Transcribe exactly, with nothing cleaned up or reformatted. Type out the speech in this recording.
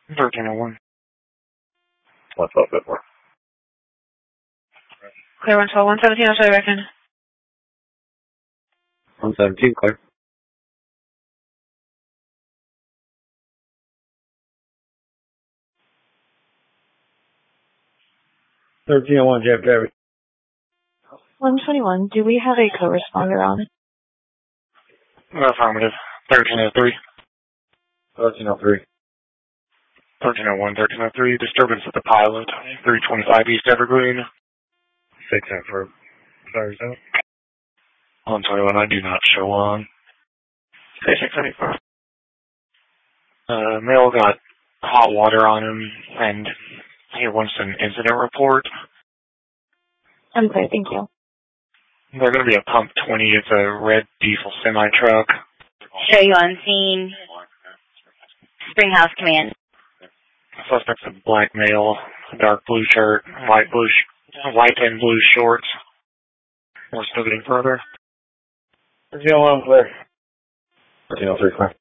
thirteen oh one. What's up, bit more? Clear one twelve, one seventeen, I'll show you back in. one seventeen, clear. thirteen oh one, Jeff Derby. one twenty-one, do we have a co-responder on? Affirmative. thirteen oh three. thirteen oh three. thirteen oh one, thirteen oh three. Disturbance at the pilot. three twenty-five East Evergreen. six and for fires out. one twenty-one, I do not show on. six seventy-four. Uh, male got hot water on him, and he wants an incident report. I'm clear, thank you. They're going to be a pump twenty. It's a red diesel semi-truck. Show you on scene. Springhouse Command. Suspect's a black male, dark blue shirt, white blue, sh- white and blue shorts. We're still getting further. thirteen oh one, clear. thirteen oh three, clear.